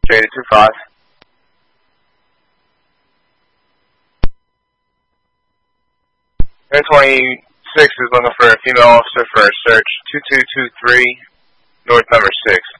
Straight at 25. Air 26 is looking for a female officer for a search. 2223, North number 6.